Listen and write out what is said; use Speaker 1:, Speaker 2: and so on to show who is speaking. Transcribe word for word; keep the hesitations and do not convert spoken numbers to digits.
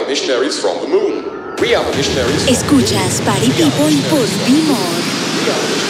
Speaker 1: missionaries from the moon. We are the missionaries.
Speaker 2: Escuchas Party People por B-More.